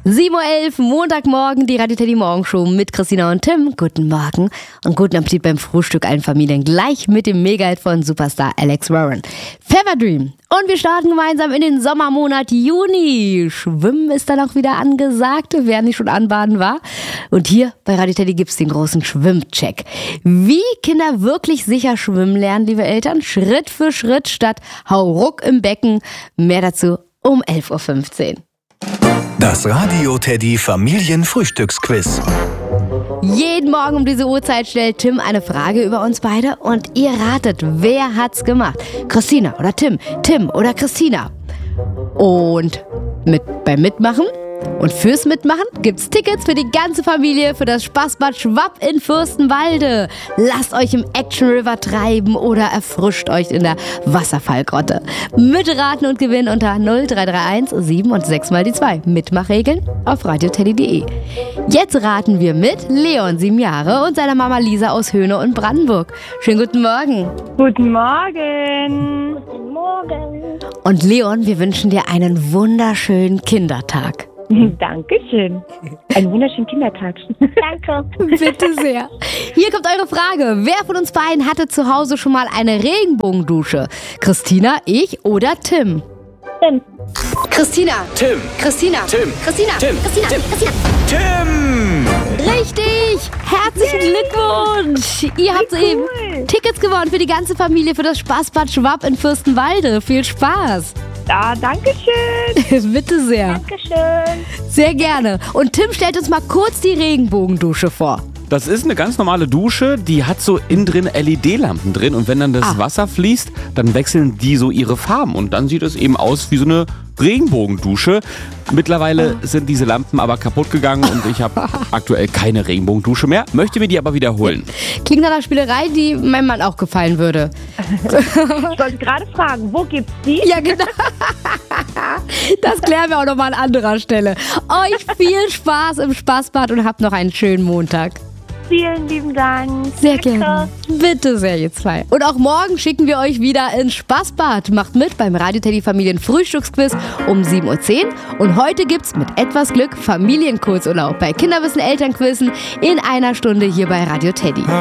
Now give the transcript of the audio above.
7:11 Uhr, Montagmorgen, die Radio Teddy Morgenshow mit Christina und Tim. Guten Morgen und guten Appetit beim Frühstück allen Familien. Gleich mit dem Mega-Hit von Superstar Alex Warren. Fever Dream. Und wir starten gemeinsam in den Sommermonat Juni. Schwimmen ist dann auch wieder angesagt, wer nicht schon anbaden war. Und hier bei Radio Teddy gibt's den großen Schwimmcheck. Wie Kinder wirklich sicher schwimmen lernen, liebe Eltern, Schritt für Schritt statt Hauruck im Becken. Mehr dazu um 11:15 Uhr. Das Radio Teddy Familienfrühstücksquiz. Jeden Morgen um diese Uhrzeit stellt Tim eine Frage über uns beide und ihr ratet, wer hat's gemacht? Christina oder Tim? Tim oder Christina? Und beim Mitmachen und fürs Mitmachen gibt's Tickets für die ganze Familie für das Spaßbad Schwapp in Fürstenwalde. Lasst euch im Action River treiben oder erfrischt euch in der Wasserfallgrotte. Mitraten und gewinnen unter 0331 7 und 6 mal die 2. Mitmachregeln auf radioteddy.de. Jetzt raten wir mit Leon, 7 Jahre, und seiner Mama Lisa aus Höhne und Brandenburg. Schönen guten Morgen. Guten Morgen. Guten Morgen. Und Leon, wir wünschen dir einen wunderschönen Kindertag. Dankeschön. Einen wunderschönen Kindertag. Danke. Bitte sehr. Hier kommt eure Frage. Wer von uns beiden hatte zu Hause schon mal eine Regenbogendusche? Christina, ich oder Tim? Tim. Christina. Tim. Christina. Tim. Christina. Tim. Christina. Tim. Christina. Tim! Richtig! Herzlichen Glückwunsch! Ihr habt soeben Tickets gewonnen für die ganze Familie für das Spaßbad Schwapp in Fürstenwalde. Viel Spaß! Ja, danke schön. Bitte sehr. Dankeschön. Sehr gerne. Und Tim stellt uns mal kurz die Regenbogendusche vor. Das ist eine ganz normale Dusche, die hat so innen drin LED-Lampen drin und wenn dann das Wasser fließt, dann wechseln die so ihre Farben und dann sieht es eben aus wie so eine Regenbogendusche. Mittlerweile sind diese Lampen aber kaputt gegangen und ich habe aktuell keine Regenbogendusche mehr, möchte mir die aber wiederholen. Klingt nach einer Spielerei, die meinem Mann auch gefallen würde. Ich wollte gerade fragen, wo gibt's die? Ja, genau. Das klären wir auch nochmal an anderer Stelle. Euch viel Spaß im Spaßbad und habt noch einen schönen Montag. Vielen lieben Dank. Sehr gerne. Bitte sehr, ihr zwei. Und auch morgen schicken wir euch wieder ins Spaßbad. Macht mit beim Radio Teddy Familien Frühstücksquiz um 7:10 Uhr. Und heute gibt's mit etwas Glück Familienkurzurlaub bei Kinderwissen Elternquizzen in einer Stunde hier bei Radio Teddy.